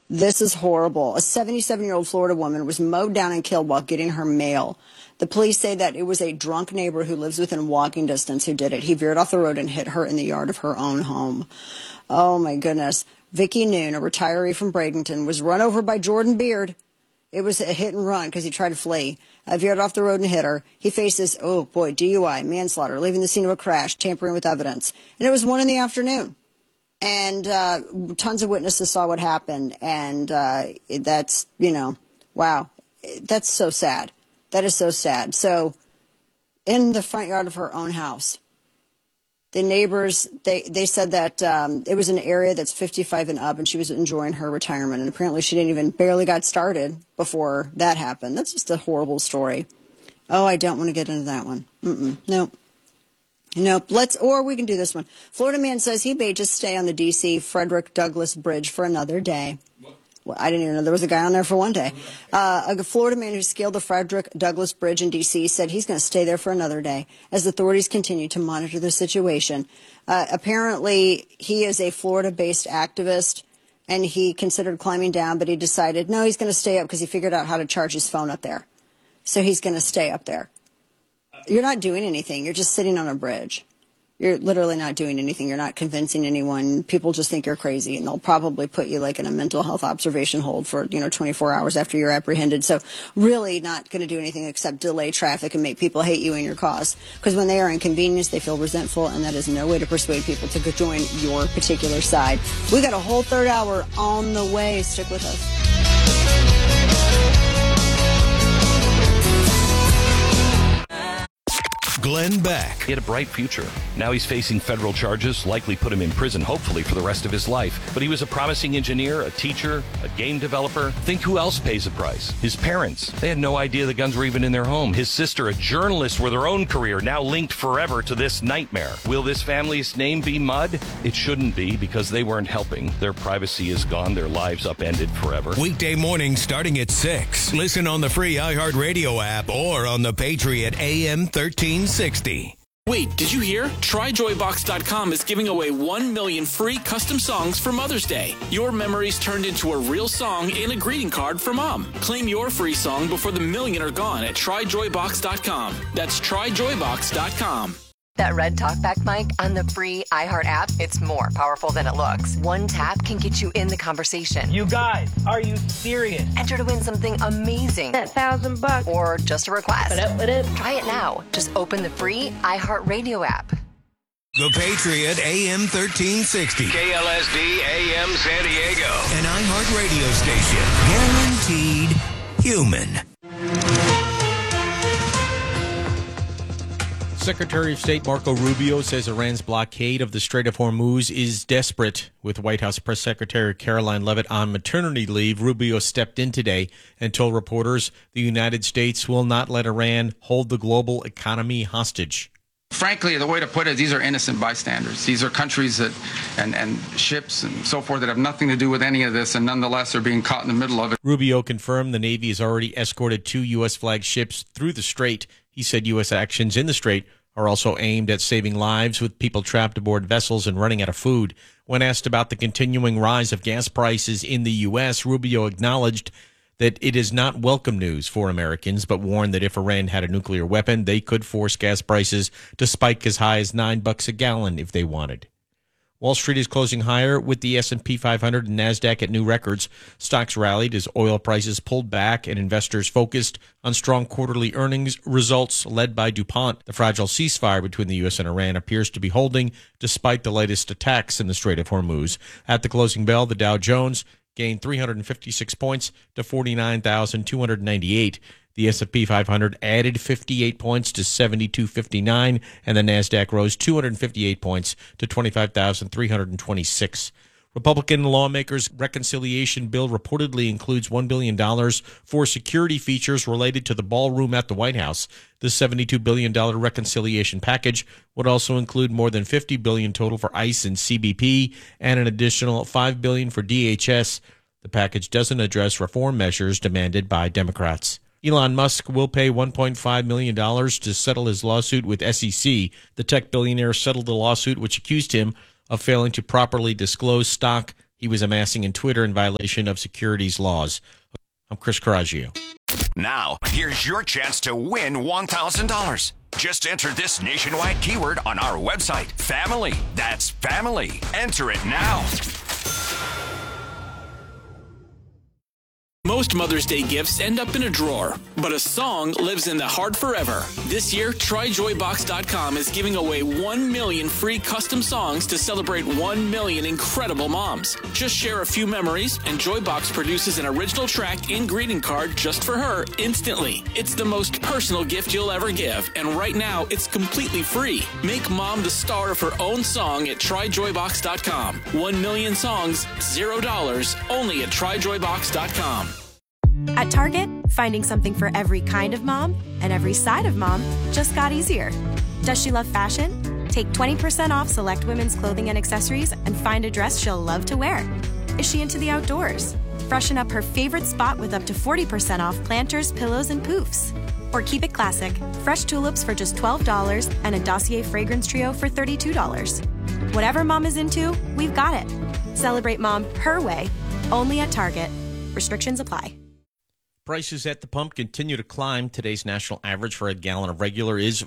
This is horrible. A 77-year-old Florida woman was mowed down and killed while getting her mail. The police say that it was a drunk neighbor who lives within walking distance who did it. He veered off the road and hit her in the yard of her own home. Oh, my goodness. Vicky Noon, a retiree from Bradenton, was run over by Jordan Beard. It was a hit and run because he tried to flee. Veered off the road and hit her. He faces, DUI, manslaughter, leaving the scene of a crash, tampering with evidence. And it was 1 p.m. And tons of witnesses saw what happened. And that's, wow. That's so sad. That is so sad. So in the front yard of her own house, the neighbors, they said that it was an area that's 55 and up, and she was enjoying her retirement. And apparently she didn't even barely got started before that happened. That's just a horrible story. Oh, I don't want to get into that one. Nope. Or we can do this one. Florida man says he may just stay on the D.C. Frederick Douglass Bridge for another day. Well, I didn't even know there was a guy on there for one day. A Florida man who scaled the Frederick Douglass Bridge in D.C. said he's going to stay there for another day as authorities continue to monitor the situation. Apparently, he is a Florida-based activist, and he considered climbing down, but he decided, no, he's going to stay up because he figured out how to charge his phone up there. So he's going to stay up there. You're not doing anything. You're just sitting on a bridge. You're literally not doing anything. You're not convincing anyone. People just think you're crazy, and they'll probably put you like in a mental health observation hold for, 24 hours after you're apprehended. So really not going to do anything except delay traffic and make people hate you and your cause. Because when they are inconvenienced, they feel resentful, and that is no way to persuade people to join your particular side. We got a whole third hour on the way. Stick with us. Glenn Beck. He had a bright future. Now he's facing federal charges, likely put him in prison, hopefully for the rest of his life. But he was a promising engineer, a teacher, a game developer. Think who else pays the price? His parents. They had no idea the guns were even in their home. His sister, a journalist with her own career, now linked forever to this nightmare. Will this family's name be mud? It shouldn't be, because they weren't helping. Their privacy is gone. Their lives upended forever. Weekday mornings starting at 6. Listen on the free iHeartRadio app or on the Patriot AM 1360. Wait, did you hear? TryJoyBox.com is giving away 1 million free custom songs for Mother's Day. Your memories turned into a real song and a greeting card for Mom. Claim your free song before the million are gone at TryJoyBox.com. That's TryJoyBox.com. That red talkback mic on the free iHeart app, it's more powerful than it looks. One tap can get you in the conversation. You guys, are you serious? Enter to win something amazing. That $1,000. Or just a request. What up? Try it now. Just open the free iHeart Radio app. The Patriot AM 1360. KLSD AM San Diego. An iHeart radio station. Guaranteed human. Secretary of State Marco Rubio says Iran's blockade of the Strait of Hormuz is desperate. With White House Press Secretary Caroline Leavitt on maternity leave, Rubio stepped in today and told reporters the United States will not let Iran hold the global economy hostage. Frankly, the way to put it, these are innocent bystanders. These are countries that and ships and so forth that have nothing to do with any of this, and nonetheless are being caught in the middle of it. Rubio confirmed the Navy has already escorted 2 U.S. flagged ships through the strait. He said U.S. actions in the strait are also aimed at saving lives, with people trapped aboard vessels and running out of food. When asked about the continuing rise of gas prices in the U.S., Rubio acknowledged that it is not welcome news for Americans, but warned that if Iran had a nuclear weapon, they could force gas prices to spike as high as $9 a gallon if they wanted. Wall Street is closing higher, with the S&P 500 and NASDAQ at new records. Stocks rallied as oil prices pulled back and investors focused on strong quarterly earnings results led by DuPont. The fragile ceasefire between the U.S. and Iran appears to be holding despite the latest attacks in the Strait of Hormuz. At the closing bell, the Dow Jones gained 356 points to 49,298. The S&P 500 added 58 points to 7259, and the NASDAQ rose 258 points to 25,326. Republican lawmakers' reconciliation bill reportedly includes $1 billion for security features related to the ballroom at the White House. The $72 billion reconciliation package would also include more than $50 billion total for ICE and CBP and an additional $5 billion for DHS. The package doesn't address reform measures demanded by Democrats. Elon Musk will pay $1.5 million to settle his lawsuit with SEC. The tech billionaire settled the lawsuit, which accused him of failing to properly disclose stock he was amassing in Twitter in violation of securities laws. I'm Chris Coraggio. Now, here's your chance to win $1,000. Just enter this nationwide keyword on our website, family. That's family. Enter it now. Most Mother's Day gifts end up in a drawer, but a song lives in the heart forever. This year, TryJoyBox.com is giving away 1 million free custom songs to celebrate 1 million incredible moms. Just share a few memories, and Joybox produces an original track and greeting card just for her instantly. It's the most personal gift you'll ever give, and right now, it's completely free. Make mom the star of her own song at TryJoyBox.com. 1 million songs, $0, only at TryJoyBox.com. At Target, finding something for every kind of mom and every side of mom just got easier. Does she love fashion? Take 20% off select women's clothing and accessories and find a dress she'll love to wear. Is she into the outdoors? Freshen up her favorite spot with up to 40% off planters, pillows, and poofs. Or keep it classic, fresh tulips for just $12 and a Dossier fragrance trio for $32. Whatever mom is into, we've got it. Celebrate mom her way, only at Target. Restrictions apply. Prices at the pump continue to climb. Today's national average for a gallon of regular is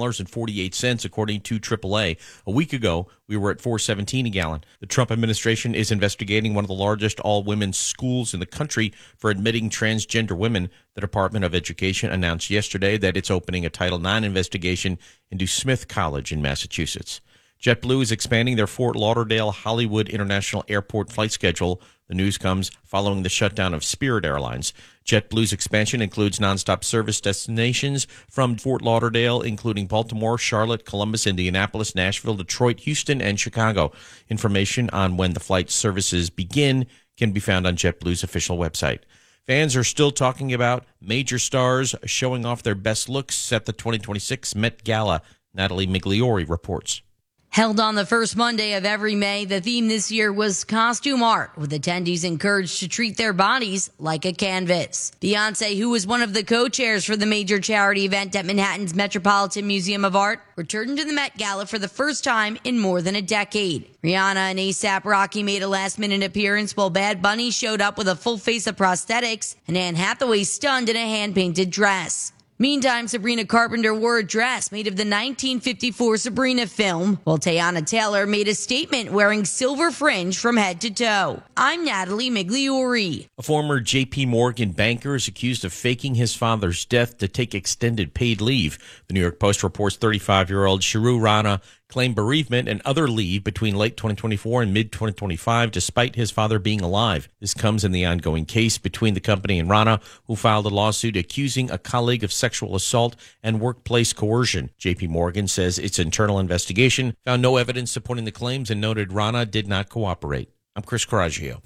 $4.48, according to AAA. A week ago, we were at $4.17 a gallon. The Trump administration is investigating one of the largest all-women's schools in the country for admitting transgender women. The Department of Education announced yesterday that it's opening a Title IX investigation into Smith College in Massachusetts. JetBlue is expanding their Fort Lauderdale Hollywood International Airport flight schedule. The news comes following the shutdown of Spirit Airlines. JetBlue's expansion includes nonstop service destinations from Fort Lauderdale, including Baltimore, Charlotte, Columbus, Indianapolis, Nashville, Detroit, Houston, and Chicago. Information on when the flight services begin can be found on JetBlue's official website. Fans are still talking about major stars showing off their best looks at the 2026 Met Gala. Natalie Migliori reports. Held on the first Monday of every May, the theme this year was costume art, with attendees encouraged to treat their bodies like a canvas. Beyoncé, who was one of the co-chairs for the major charity event at Manhattan's Metropolitan Museum of Art, returned to the Met Gala for the first time in more than a decade. Rihanna and A$AP Rocky made a last-minute appearance, while Bad Bunny showed up with a full face of prosthetics, and Anne Hathaway stunned in a hand-painted dress. Meantime, Sabrina Carpenter wore a dress made of the 1954 Sabrina film, while Teyana Taylor made a statement wearing silver fringe from head to toe. I'm Natalie Migliori. A former J.P. Morgan banker is accused of faking his father's death to take extended paid leave. The New York Post reports 35-year-old Sharu Rana claimed bereavement and other leave between late 2024 and mid-2025, despite his father being alive. This comes in the ongoing case between the company and Rana, who filed a lawsuit accusing a colleague of sexual assault and workplace coercion. J.P. Morgan says its internal investigation found no evidence supporting the claims and noted Rana did not cooperate. I'm Chris Coraggio.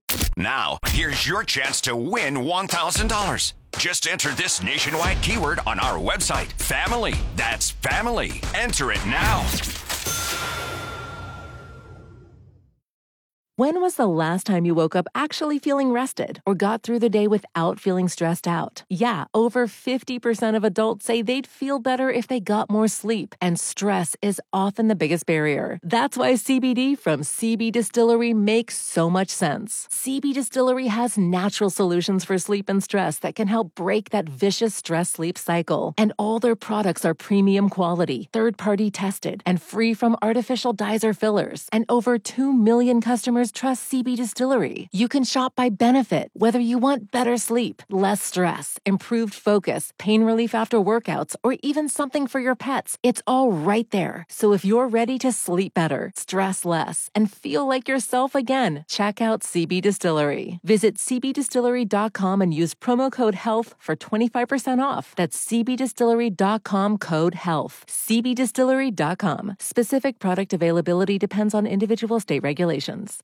Now, here's your chance to win $1,000. Just enter this nationwide keyword on our website, family. That's family. Enter it now. When was the last time you woke up actually feeling rested or got through the day without feeling stressed out? Yeah, over 50% of adults say they'd feel better if they got more sleep, and stress is often the biggest barrier. That's why CBD from CB Distillery makes so much sense. CB Distillery has natural solutions for sleep and stress that can help break that vicious stress-sleep cycle. And all their products are premium quality, third-party tested, and free from artificial dyes or fillers. And over 2 million customers trust CB Distillery. You can shop by benefit, whether you want better sleep, less stress, improved focus, pain relief after workouts, or even something for your pets. It's all right there. So if you're ready to sleep better, stress less, and feel like yourself again, check out CB Distillery. Visit cbdistillery.com and use promo code HEALTH for 25% off. That's cbdistillery.com code HEALTH. cbdistillery.com. Specific product availability depends on individual state regulations.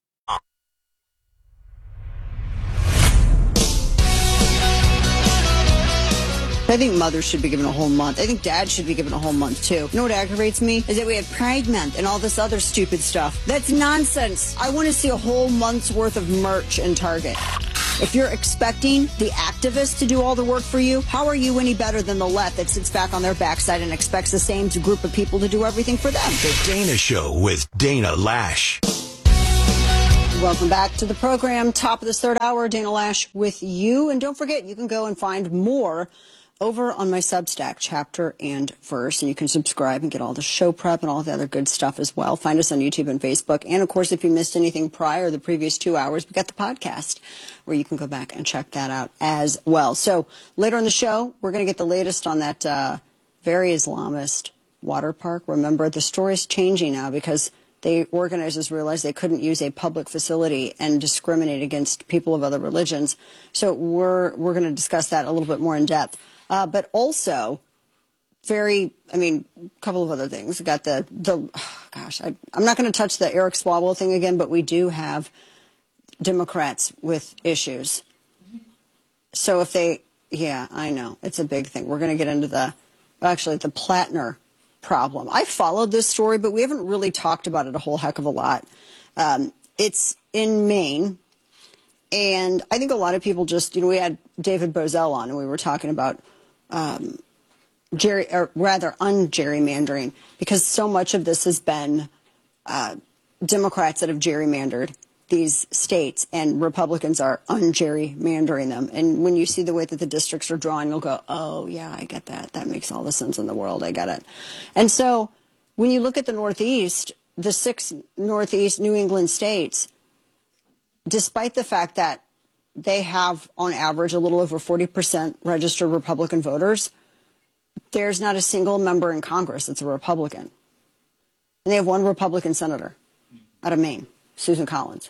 I think mothers should be given a whole month. I think dads should be given a whole month, too. You know what aggravates me? Is that we have Pride Month and all this other stupid stuff. That's nonsense. I want to see a whole month's worth of merch in Target. If you're expecting the activists to do all the work for you, how are you any better than the left that sits back on their backside and expects the same group of people to do everything for them? The Dana Show with Dana Lash. Welcome back to the program. Top of this third hour, Dana Lash with you. And don't forget, you can go and find more over on my Substack, Chapter and Verse. And you can subscribe and get all the show prep and all the other good stuff as well. Find us on YouTube and Facebook. And, of course, if you missed anything prior the previous 2 hours, we got the podcast where you can go back and check that out as well. So later in the show, we're going to get the latest on that very Islamist water park. Remember, the story's changing now because the organizers realized they couldn't use a public facility and discriminate against people of other religions. So we're going to discuss that a little bit more in depth. But also, a couple of other things. We got I'm not going to touch the Eric Swalwell thing again, but we do have Democrats with issues. So I know, it's a big thing. We're going to get into the Plattner problem. I followed this story, but we haven't really talked about it a whole heck of a lot. It's in Maine, and I think a lot of people we had David Bozell on, and we were talking about un-gerrymandering, because so much of this has been Democrats that have gerrymandered these states, and Republicans are un-gerrymandering them. And when you see the way that the districts are drawn, you'll go, oh, yeah, I get that. That makes all the sense in the world. I get it. And so when you look at the Northeast, the 6 Northeast New England states, despite the fact that they have, on average, a little over 40% registered Republican voters, there's not a single member in Congress that's a Republican. And they have one Republican senator out of Maine, Susan Collins.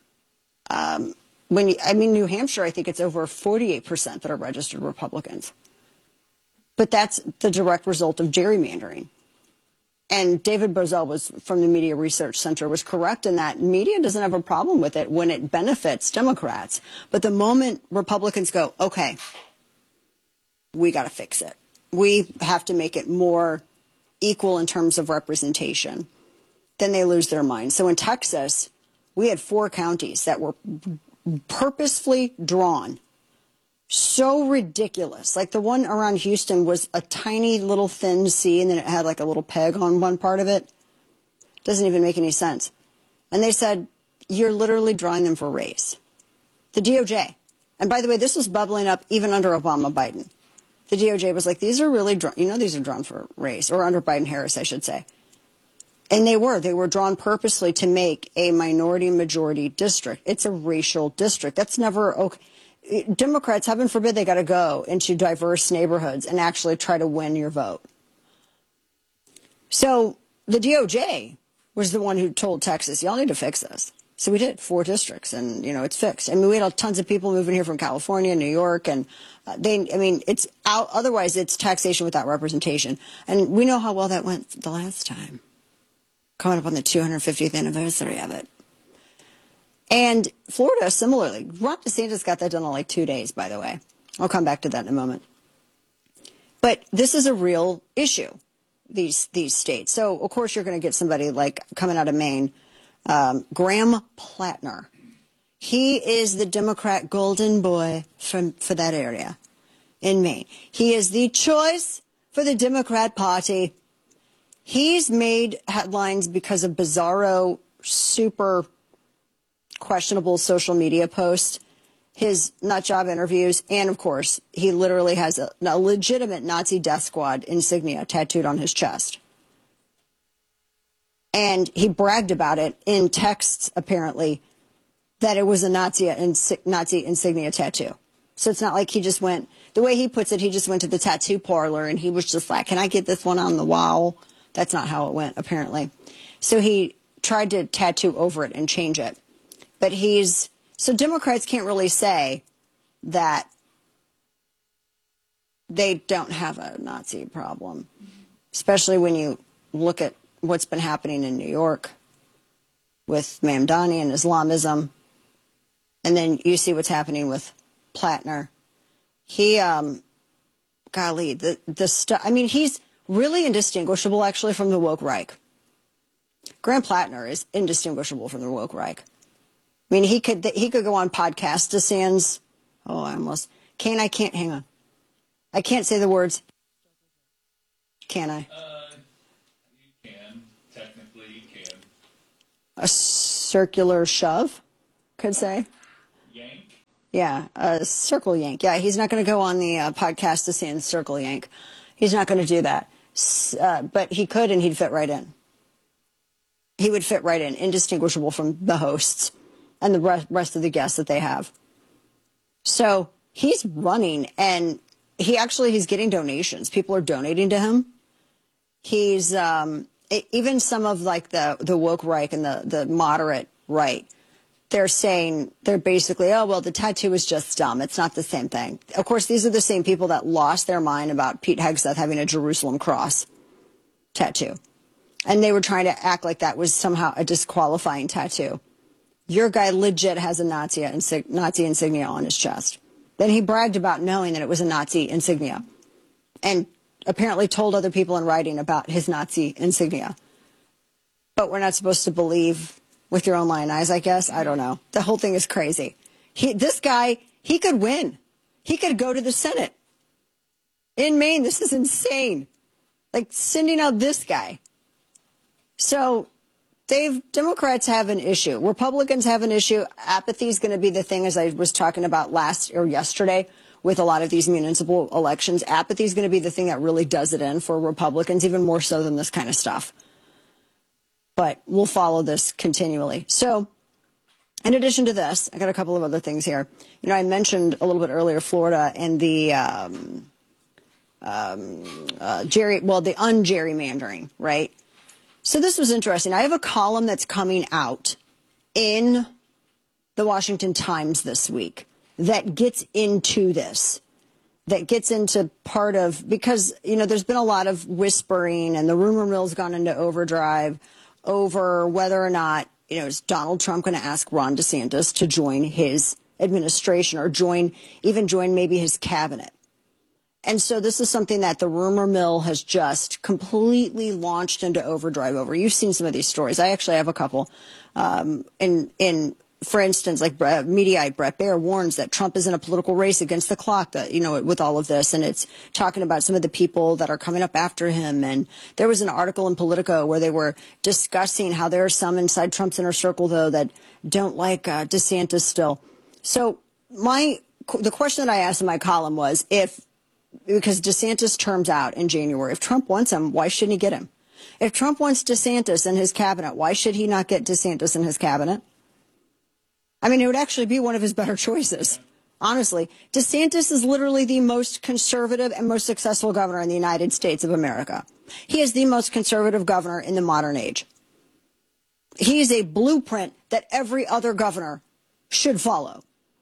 New Hampshire, I think it's over 48% that are registered Republicans. But that's the direct result of gerrymandering. And David Bozell from the Media Research Center was correct in that media doesn't have a problem with it when it benefits Democrats. But the moment Republicans go, okay, we got to fix it. We have to make it more equal in terms of representation, then they lose their mind. So in Texas, we had 4 counties that were purposefully drawn. So ridiculous. Like the one around Houston was a tiny little thin C, and then it had like a little peg on one part of it. Doesn't even make any sense. And they said, you're literally drawing them for race. The DOJ. And by the way, this was bubbling up even under Obama Biden. The DOJ was like, these are really drawn, these are drawn for race, or under Biden-Harris, I should say. And they were drawn purposely to make a minority-majority district. It's a racial district. That's never okay. Democrats, heaven forbid, they got to go into diverse neighborhoods and actually try to win your vote. So the DOJ was the one who told Texas, y'all need to fix this. So we did 4 districts, and, it's fixed. I mean, we had tons of people moving here from California, New York, and it's out. Otherwise, it's taxation without representation. And we know how well that went the last time, coming up on the 250th anniversary of it. And Florida, similarly. Ron DeSantis got that done in like 2 days, by the way. I'll come back to that in a moment. But this is a real issue, these states. So, of course, you're going to get somebody like coming out of Maine, Graham Plattner. He is the Democrat golden boy for that area in Maine. He is the choice for the Democrat Party. He's made headlines because of bizarro, super questionable social media posts, his nut job interviews, and, of course, he literally has a legitimate Nazi death squad insignia tattooed on his chest. And he bragged about it in texts, apparently, that it was a Nazi insignia tattoo. So it's not like he just went, the way he puts it, he just went to the tattoo parlor and he was just like, can I get this one on the wall? That's not how it went, apparently. So he tried to tattoo over it and change it. But so Democrats can't really say that they don't have a Nazi problem, especially when you look at what's been happening in New York with Mamdani and Islamism. And then you see what's happening with Plattner. He, he's really indistinguishable, actually, from the woke Reich. Graham Plattner is indistinguishable from the woke Reich. I mean, he could go on podcast to sans. Oh, I can't, hang on. I can't say the words. Can I? You can. Technically, you can. A circular shove? could say. Yeah, circle yank. Yeah, he's not going to go on the podcast to say circle yank. He's not going to do that. But he could, and he'd fit right in. He would fit right in, indistinguishable from the hosts and the rest of the guests that they have. So he's running, and he's getting donations. People are donating to him. He's even some of like the woke right and the moderate right. They're basically, oh, well, the tattoo is just dumb. It's not the same thing. Of course, these are the same people that lost their mind about Pete Hegseth having a Jerusalem cross tattoo. And they were trying to act like that was somehow a disqualifying tattoo. Your guy legit has a Nazi insignia on his chest. Then he bragged about knowing that it was a Nazi insignia and apparently told other people in writing about his Nazi insignia. But we're not supposed to believe with your own lying eyes, I guess. I don't know. The whole thing is crazy. This guy, he could win. He could go to the Senate in Maine. This is insane. Like sending out this guy. So Democrats have an issue. Republicans have an issue. Apathy is going to be the thing, as I was talking about yesterday with a lot of these municipal elections. Apathy is going to be the thing that really does it in for Republicans, even more so than this kind of stuff. But we'll follow this continually. So in addition to this, I got a couple of other things here. You know, I mentioned a little bit earlier Florida and the ungerrymandering, right? So this was interesting. I have a column that's coming out in the Washington Times this week that gets into this, that gets into part of, because, you know, there's been a lot of whispering and the rumor mill's gone into overdrive over whether or not, you know, is Donald Trump going to ask Ron DeSantis to join his administration or join maybe his cabinet. And so this is something that the rumor mill has just completely launched into overdrive over. You've seen some of these stories. I actually have a couple. For instance, like Mediaite Brett Baer warns that Trump is in a political race against the clock, that, you know, with all of this. And it's talking about some of the people that are coming up after him. And there was an article in Politico where they were discussing how there are some inside Trump's inner circle, though, that don't like DeSantis still. So the question that I asked in my column was, because DeSantis terms out in January, if Trump wants him, why shouldn't he get him? If Trump wants DeSantis in his cabinet, why should he not get DeSantis in his cabinet? I mean, it would actually be one of his better choices. Honestly, DeSantis is literally the most conservative and most successful governor in the United States of America. He is the most conservative governor in the modern age. He is a blueprint that every other governor should follow.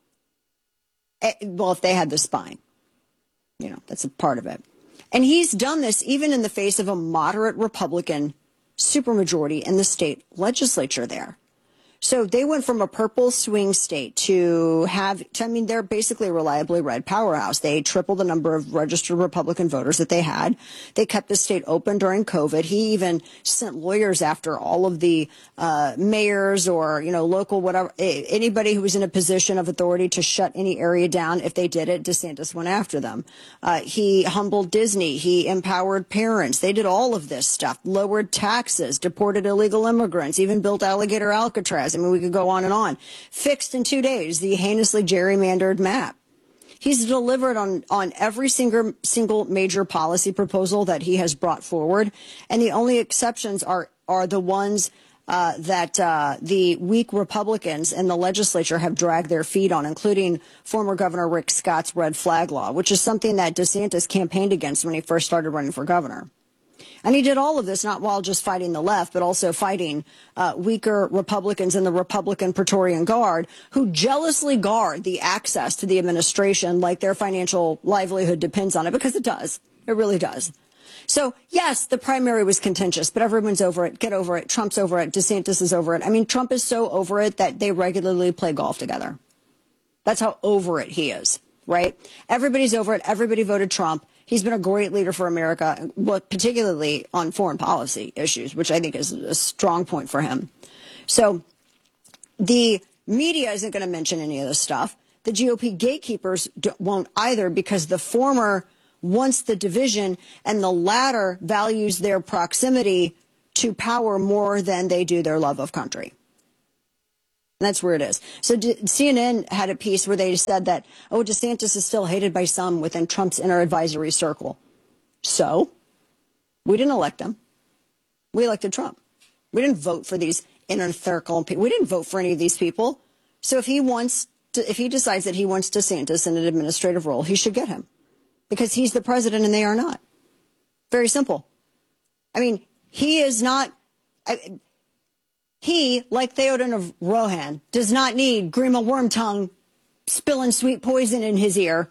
Well, if they had the spine. You know, that's a part of it. And he's done this even in the face of a moderate Republican supermajority in the state legislature there. So they went from a purple swing state to they're basically a reliably red powerhouse. They tripled the number of registered Republican voters that they had. They kept the state open during COVID. He even sent lawyers after all of the mayors or, you know, local, whatever, anybody who was in a position of authority to shut any area down. If they did it, DeSantis went after them. He humbled Disney. He empowered parents. They did all of this stuff, lowered taxes, deported illegal immigrants, even built Alligator Alcatraz. I mean, we could go on and on. Fixed in 2 days the heinously gerrymandered map. He's delivered on every single major policy proposal that he has brought forward. And the only exceptions are the ones that the weak Republicans in the legislature have dragged their feet on, including former Governor Rick Scott's red flag law, which is something that DeSantis campaigned against when he first started running for governor. And he did all of this not while just fighting the left, but also fighting weaker Republicans in the Republican Praetorian Guard, who jealously guard the access to the administration like their financial livelihood depends on it, because it does. It really does. So, yes, the primary was contentious, but everyone's over it. Get over it. Trump's over it. DeSantis is over it. I mean, Trump is so over it that they regularly play golf together. That's how over it he is, right? Everybody's over it. Everybody voted Trump. He's been a great leader for America, particularly on foreign policy issues, which I think is a strong point for him. So the media isn't going to mention any of this stuff. The GOP gatekeepers won't either, because the former wants the division and the latter values their proximity to power more than they do their love of country. And that's where it is. So CNN had a piece where they said that, oh, DeSantis is still hated by some within Trump's inner advisory circle. So we didn't elect him. We elected Trump. We didn't vote for these inner circle people. We didn't vote for any of these people. So if he decides that he wants DeSantis in an administrative role, he should get him because he's the president and they are not. Very simple. I mean, he is not. He, like Theoden of Rohan, does not need Grima Wormtongue spilling sweet poison in his ear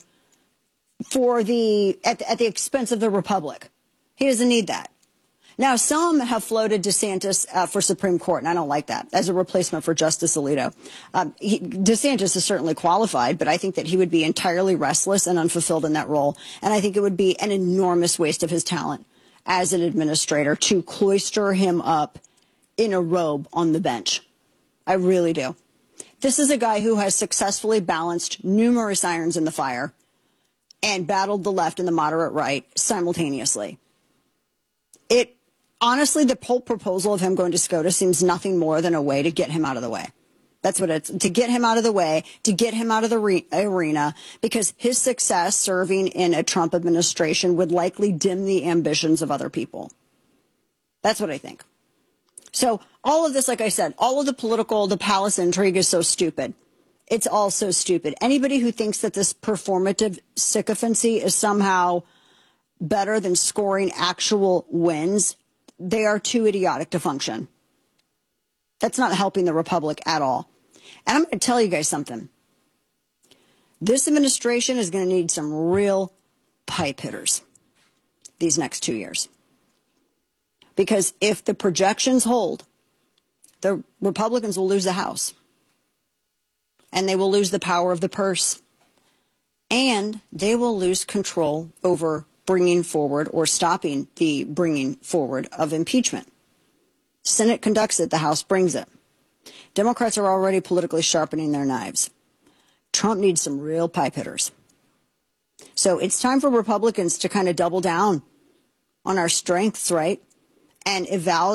at the expense of the Republic. He doesn't need that. Now, some have floated DeSantis for Supreme Court, and I don't like that, as a replacement for Justice Alito. DeSantis is certainly qualified, but I think that he would be entirely restless and unfulfilled in that role, and I think it would be an enormous waste of his talent as an administrator to cloister him up in a robe on the bench. I really do. This is a guy who has successfully balanced numerous irons in the fire and battled the left and the moderate right simultaneously. Honestly, the whole proposal of him going to SCOTUS seems nothing more than a way to get him out of the way. That's what it's, to get him out of the way, to get him out of the arena, because his success serving in a Trump administration would likely dim the ambitions of other people. That's what I think. So all of this, like I said, all of the palace intrigue is so stupid. It's all so stupid. Anybody who thinks that this performative sycophancy is somehow better than scoring actual wins, they are too idiotic to function. That's not helping the Republic at all. And I'm going to tell you guys something. This administration is going to need some real pipe hitters these next 2 years. Because if the projections hold, the Republicans will lose the House. And they will lose the power of the purse. And they will lose control over bringing forward or stopping the bringing forward of impeachment. Senate conducts it, the House brings it. Democrats are already politically sharpening their knives. Trump needs some real pipe hitters. So it's time for Republicans to kind of double down on our strengths, right? And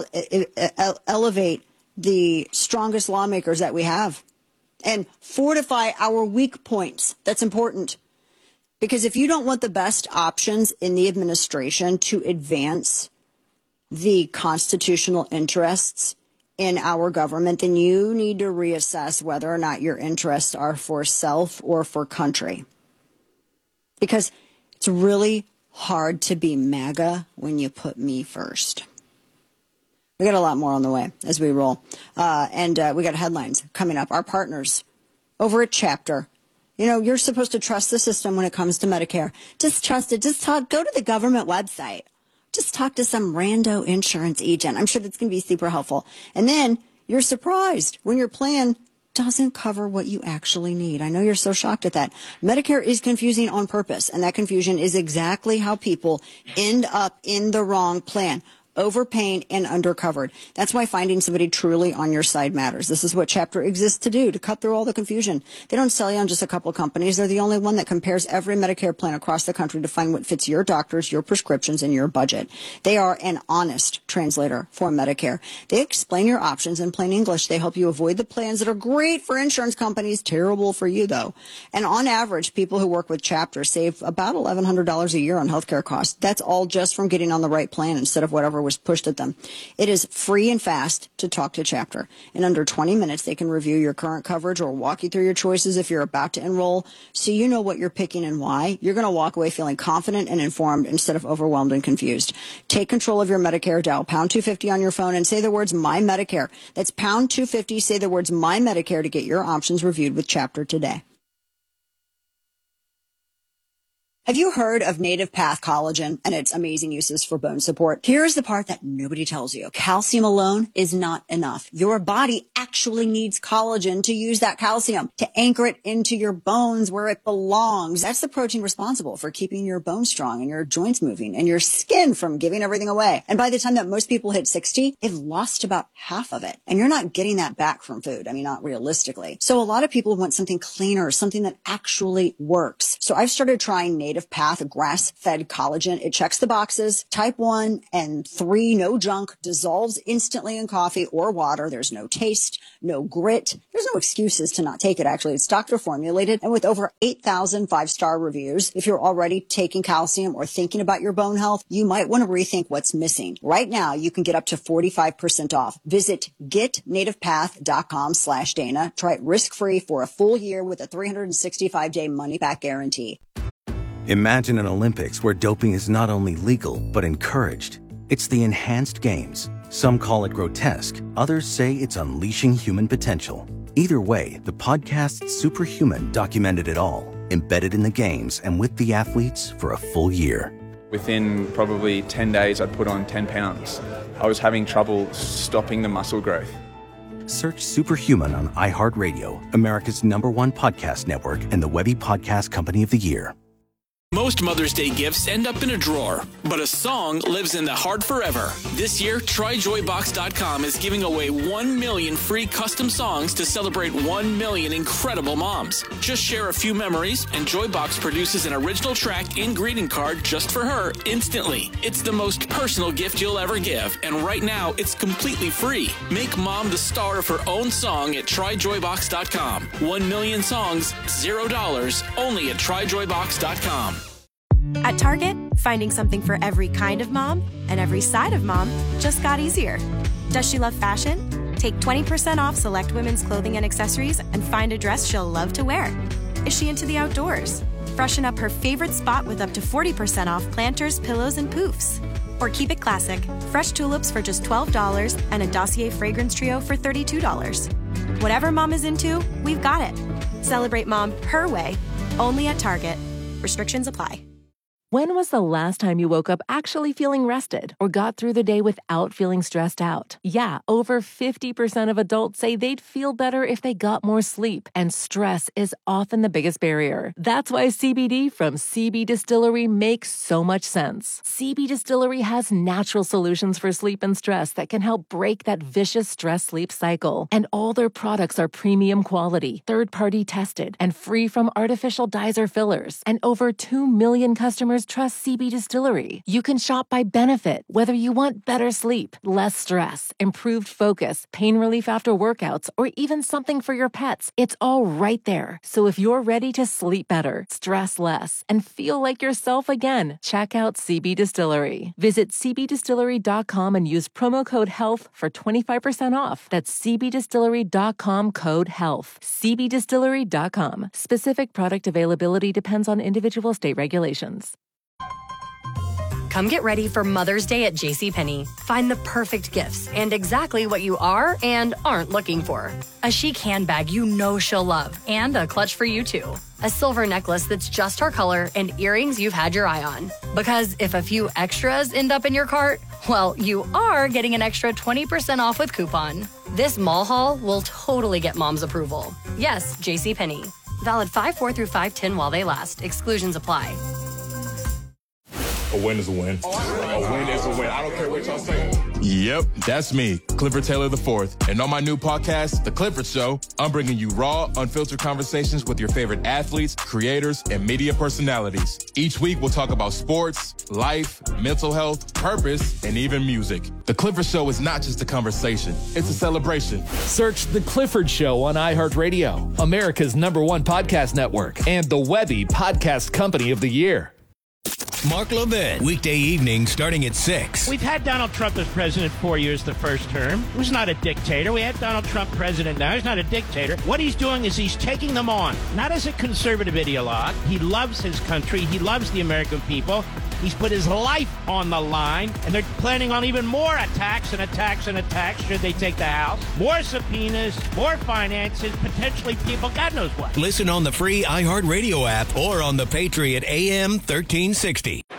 elevate the strongest lawmakers that we have and fortify our weak points. That's important. Because if you don't want the best options in the administration to advance the constitutional interests in our government, then you need to reassess whether or not your interests are for self or for country. Because it's really hard to be MAGA when you put me first. We got a lot more on the way as we roll. And we got headlines coming up. Our partners over at Chapter. You know, you're supposed to trust the system when it comes to Medicare. Just trust it. Just go to the government website. Just talk to some rando insurance agent. I'm sure that's going to be super helpful. And then you're surprised when your plan doesn't cover what you actually need. I know you're so shocked at that. Medicare is confusing on purpose, and that confusion is exactly how people end up in the wrong plan. Overpaying and undercovered. That's why finding somebody truly on your side matters. This is what Chapter exists to do, to cut through all the confusion. They don't sell you on just a couple of companies. They're the only one that compares every Medicare plan across the country to find what fits your doctors, your prescriptions, and your budget. They are an honest translator for Medicare. They explain your options in plain English. They help you avoid the plans that are great for insurance companies, terrible for you, though. And on average, people who work with Chapter save about $1,100 a year on healthcare costs. That's all just from getting on the right plan instead of whatever was pushed at them. It is free and fast to talk to Chapter. In under 20 minutes, they can review your current coverage or walk you through your choices if you're about to enroll, so you know what you're picking and why. You're going to walk away feeling confident and informed instead of overwhelmed and confused. Take control of your Medicare. Dial pound 250 on your phone and say the words My Medicare. That's pound 250. Say the words My Medicare to get your options reviewed with Chapter today. Have you heard of Native Path Collagen and its amazing uses for bone support? Here's the part that nobody tells you. Calcium alone is not enough. Your body actually needs collagen to use that calcium, to anchor it into your bones where it belongs. That's the protein responsible for keeping your bones strong and your joints moving and your skin from giving everything away. And by the time that most people hit 60, they've lost about half of it. And you're not getting that back from food. I mean, not realistically. So a lot of people want something cleaner, something that actually works. So I've started trying Native Path grass-fed collagen. It checks the boxes. Type 1 and 3, no junk, dissolves instantly in coffee or water. There's no taste, no grit. There's no excuses to not take it, actually. It's doctor formulated and with over 8,000 five-star reviews. If you're already taking calcium or thinking about your bone health, you might want to rethink what's missing. Right now, you can get up to 45% off. Visit getnativepath.com/Dana. Try it risk-free for a full year with a 365-day money-back guarantee. Imagine an Olympics where doping is not only legal, but encouraged. It's the enhanced games. Some call it grotesque. Others say it's unleashing human potential. Either way, the podcast Superhuman documented it all, embedded in the games and with the athletes for a full year. Within probably 10 days, I'd put on 10 pounds. I was having trouble stopping the muscle growth. Search Superhuman on iHeartRadio, America's #1 podcast network and the Webby Podcast Company of the Year. Most Mother's Day gifts end up in a drawer, but a song lives in the heart forever. This year, TryJoyBox.com is giving away 1 million free custom songs to celebrate 1 million incredible moms. Just share a few memories, and Joybox produces an original track and greeting card just for her instantly. It's the most personal gift you'll ever give, and right now, it's completely free. Make mom the star of her own song at TryJoyBox.com. 1 million songs, $0, only at TryJoyBox.com. At Target, finding something for every kind of mom and every side of mom just got easier. Does she love fashion? Take 20% off select women's clothing and accessories and find a dress she'll love to wear. Is she into the outdoors? Freshen up her favorite spot with up to 40% off planters, pillows, and poofs. Or keep it classic, fresh tulips for just $12 and a Dossier fragrance trio for $32. Whatever mom is into, we've got it. Celebrate mom her way, only at Target. Restrictions apply. When was the last time you woke up actually feeling rested or got through the day without feeling stressed out? Yeah, over 50% of adults say they'd feel better if they got more sleep, and stress is often the biggest barrier. That's why CBD from CB Distillery makes so much sense. CB Distillery has natural solutions for sleep and stress that can help break that vicious stress-sleep cycle. And all their products are premium quality, third-party tested, and free from artificial dyes or fillers. And over 2 million customers trust CB Distillery. You can shop by benefit, whether you want better sleep, less stress, improved focus, pain relief after workouts, or even something for your pets. It's all right there. So if you're ready to sleep better, stress less, and feel like yourself again, check out CB Distillery. Visit cbdistillery.com and use promo code HEALTH for 25% off. That's cbdistillery.com code HEALTH. cbdistillery.com. Specific product availability depends on individual state regulations. Come get ready for Mother's Day at JCPenney. Find the perfect gifts and exactly what you are and aren't looking for. A chic handbag you know she'll love, and a clutch for you too. A silver necklace that's just her color, and earrings you've had your eye on. Because if a few extras end up in your cart, well, you are getting an extra 20% off with coupon. This mall haul will totally get mom's approval. Yes, JCPenney. Valid 5/4 through 5/10 while they last. Exclusions apply. A win is a win. A win is a win. I don't care what y'all say. Yep, that's me, Clifford Taylor IV. And on my new podcast, The Clifford Show, I'm bringing you raw, unfiltered conversations with your favorite athletes, creators, and media personalities. Each week, we'll talk about sports, life, mental health, purpose, and even music. The Clifford Show is not just a conversation, it's a celebration. Search The Clifford Show on iHeartRadio, America's #1 podcast network, and the Webby Podcast Company of the Year. Mark Levin, weekday evening starting at 6. We've had Donald Trump as president 4 years the first term. He was not a dictator. We had Donald Trump president now. He's not a dictator. What he's doing is he's taking them on, not as a conservative ideologue. He loves his country. He loves the American people. He's put his life on the line, and they're planning on even more attacks and attacks and attacks should they take the House. More subpoenas, more finances, potentially people, God knows what. Listen on the free iHeartRadio app or on the Patriot AM 1360.